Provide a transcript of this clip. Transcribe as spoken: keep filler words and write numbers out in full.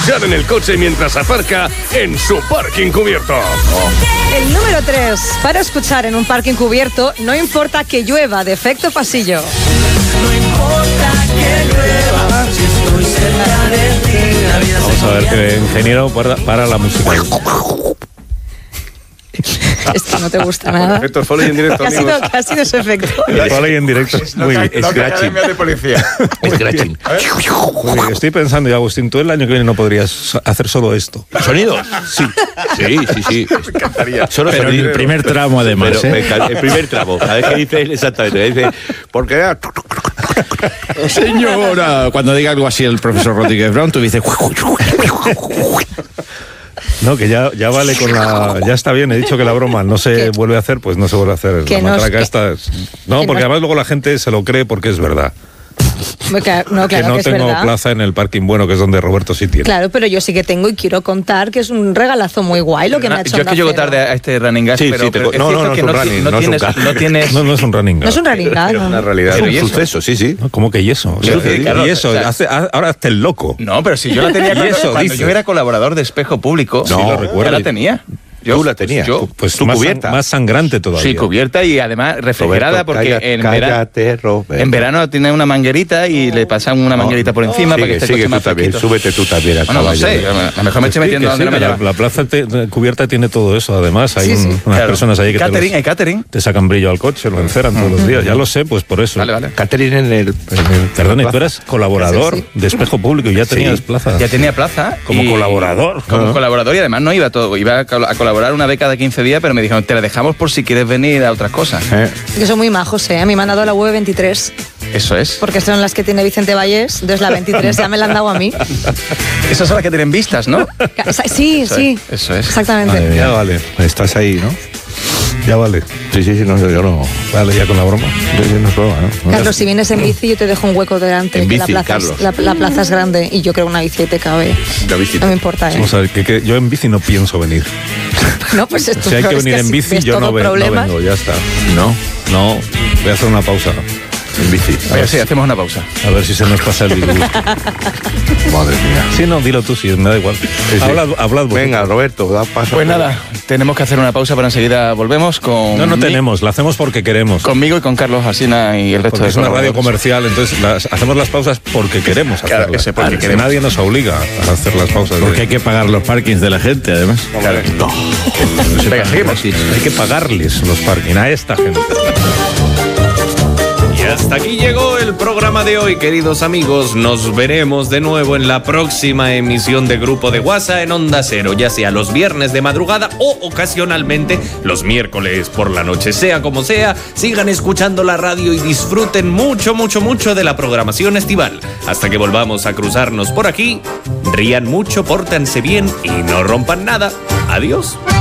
escuchar en el coche mientras aparca en su parking cubierto. Oh. El número tres, para escuchar en un parking cubierto, no importa que llueva, de efecto pasillo. No importa que llueva, si estoy cerca de ti, la vida. Vamos a ver que ingeniero para, para la música. Esto no te gusta nada. Efecto foley en directo, ¿Qué ha sido, ¿qué ha sido ese efecto? El foley en directo es muy bien. Scratching. de policía. Scratching. Muy bien. Estoy pensando, y Agustín, tú el año que viene no podrías hacer solo esto. ¿Sonidos? Sí. Sí, sí, sí. Me encantaría. Solo Pero sonido. el primer tramo, además, Pero, ¿eh? me- el primer tramo. A ver qué dice él exactamente. Dice, porque... Señora, cuando diga algo así el profesor Rodríguez Brown, tú dices... No, que ya, ya vale con la... Ya está bien, he dicho que la broma no se ¿Qué? vuelve a hacer, pues no se vuelve a hacer. Que La no es matraca que- esta es- No, que porque no- además luego la gente se lo cree porque es verdad. No, claro que no que es tengo verdad. plaza en el parking bueno, que es donde Roberto sí tiene. Claro, pero yo sí que tengo y quiero contar que es un regalazo muy guay lo que me ha hecho Yo es que Onda llego Cero. tarde a este running gas, Sí, pero, sí, te pero co- es no, cierto no, no que es un no, running, no no es un tienes, gas. no tienes... No, no es un running. No es un running gag, Es no. una realidad. Pero Es ¿y un eso? suceso, sí, sí. No, ¿cómo que y eso? Sí, sí, Carlos, y eso, o sea- hace- ahora hazte el loco. No, pero si yo la tenía ¿Y cuando, eso cuando dices? yo era colaborador de Espejo Público. Sí, lo yo recuerdo. la tenía. Yo, Tú la tenías. Yo, Pues tu más, cubierta. más sangrante todavía. sí, cubierta y además refrigerada Roberto, porque calla- en, verano, cállate, Roberto. en verano tiene una manguerita y le pasan una manguerita por encima para que Sigue, esté el sigue coche tú más también. fresquito. Súbete tú también al Bueno, no caballo. sé, a lo mejor me estoy Sí, metiendo que donde sí, no me que la, lleva. la plaza te- cubierta tiene todo eso. Además, hay Sí, un- sí. unas Claro. personas ahí que te, Catering, los- hay catering. te sacan brillo al coche, lo enceran todos los días. Ya lo sé, pues por eso. Vale, vale. Catherine en el... en el- Perdona, y tú eras colaborador Sí, de Espejo Público y ya tenías plaza. Ya tenía plaza. Como y- colaborador. Como Ah. colaborador y además no iba todo. Iba a col- a colaborar una beca de quince días, pero me dijeron, te la dejamos por si quieres venir a otras cosas. ¿Eh? Que son muy majos, ¿eh? A mí me han dado la U E veintitrés, Eso es. porque son las que tiene Vicente Vallés, entonces la veintitrés ya me la han dado a mí. Esas son las que tienen vistas, ¿no? Ca- Sí, Eso sí. es, eso es. Exactamente. Madre mía. Ya vale. Estás ahí, ¿no? Ya vale. Sí, sí, sí, no, yo no... Vale, ya con la broma. Yo, yo no es broma, ¿no? Carlos, si vienes en bici, yo te dejo un hueco delante. En que la, bici, plaza es, Carlos. la, la plaza es grande y yo creo una bici te cabe. La bici. No me importa, ¿eh? Vamos a ver, que, que yo en bici no pienso venir. No, pues esto Si hay que es venir en así bici, ves yo todo no, ve- no problemas. vengo, ya está. No, No, voy a hacer una pausa. en bici. Oye, sí, hacemos una pausa. A ver si se nos pasa el disgusto. Madre mía. Sí, no, dilo tú, sí, me da igual. sí. Hablad, hablad vosotros. Venga, Roberto, da paso. Pues nada, tenemos que hacer una pausa, pero enseguida volvemos con... No, no mi- tenemos, la hacemos porque queremos. Conmigo y con Carlos Asina y el resto Porque de es una radio colaboradores. comercial, entonces las- hacemos las pausas porque queremos Claro hacerlas. que sí, porque Porque queremos. nadie nos obliga a hacer las pausas. Porque hay que pagar los parkings de la gente, además. Claro. Venga, seguimos. Hay que pagarles los parking a esta gente. Y hasta aquí llegó el programa de hoy, queridos amigos. Nos veremos de nuevo en la próxima emisión de Grupo de WhatsApp en Onda Cero, ya sea los viernes de madrugada o ocasionalmente los miércoles por la noche. Sea como sea, sigan escuchando la radio y disfruten mucho, mucho, mucho de la programación estival. Hasta que volvamos a cruzarnos por aquí, rían mucho, pórtense bien y no rompan nada. Adiós.